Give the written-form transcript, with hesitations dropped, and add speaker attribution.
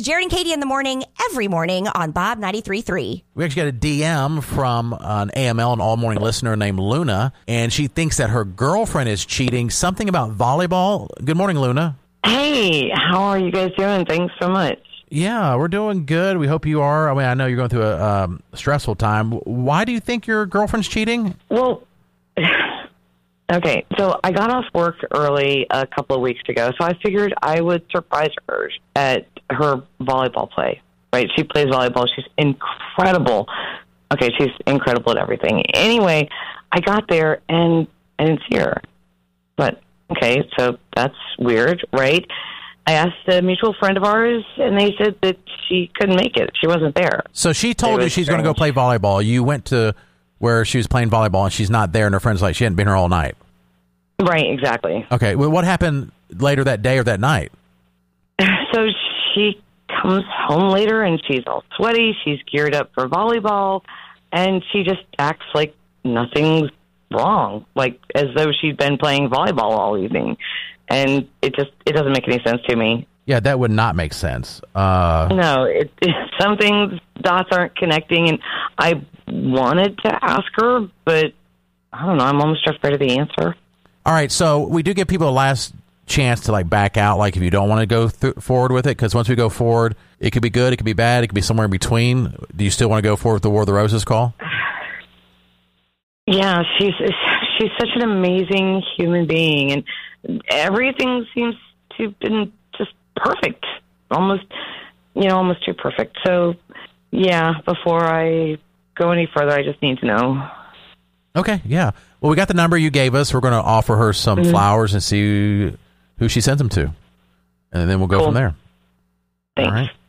Speaker 1: Jared and Katie in the morning, every morning on Bob 93.3.
Speaker 2: We actually got a DM from an AML, an all-morning listener named Luna, and she thinks that her girlfriend is cheating. Something about volleyball. Good morning, Luna.
Speaker 3: Hey, how are you guys doing? Thanks so much.
Speaker 2: Yeah, we're doing good. We hope you are. I mean, I know you're going through a stressful time. Why do you think your girlfriend's cheating?
Speaker 3: Well, okay, so I got off work early a couple of weeks ago, so I figured I would surprise her at her volleyball play, right? She plays volleyball. She's incredible. Okay, she's incredible at everything. Anyway, I got there, and I didn't see her. But, okay, so that's weird, right? I asked a mutual friend of ours, and they said that she couldn't make it. She wasn't there.
Speaker 2: So she told you she's going to go play volleyball. You went to where she was playing volleyball, and she's not there, and her friend's like, she hadn't been here all night.
Speaker 3: Right, exactly.
Speaker 2: Okay, well, what happened later that day or that night?
Speaker 3: So she comes home later, and she's all sweaty. She's geared up for volleyball, and she just acts like nothing's wrong, like as though she'd been playing volleyball all evening. And it doesn't make any sense to me.
Speaker 2: Yeah, that would not make sense.
Speaker 3: No, some things, dots aren't connecting, and I wanted to ask her, but I don't know, I'm almost afraid of the answer.
Speaker 2: All right, so we do give people a last chance to like back out, like if you don't want to go forward with it, because once we go forward, it could be good, it could be bad, it could be somewhere in between. Do you still want to go forward with the War of the Roses call?
Speaker 3: Yeah, she's such an amazing human being, and everything seems to have been just perfect, almost too perfect. So, yeah, before I go any further, I just need to know.
Speaker 2: Okay, yeah. Well, we got the number you gave us. We're going to offer her some flowers and see who she sends them to, and then we'll go from there.
Speaker 3: Thanks.
Speaker 2: All right.